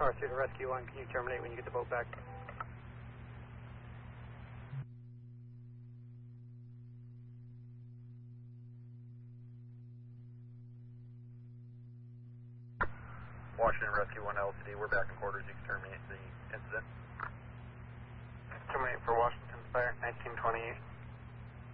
Tower 3 to Rescue 1, can you terminate when you get the boat back? Washington Rescue 1 LTD, we're back in quarters, you can terminate.